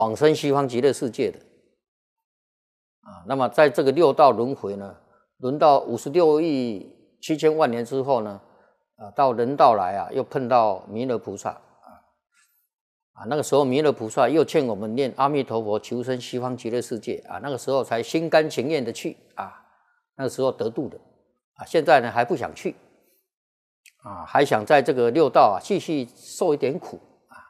往生西方极乐世界的那么在这个六道轮回呢，轮到56亿7千万年之后呢，到人道来又碰到弥勒菩萨那个时候弥勒菩萨又劝我们念阿弥陀佛求生西方极乐世界那个时候才心甘情愿的去那个时候得度的现在呢还不想去还想在这个六道继续受一点苦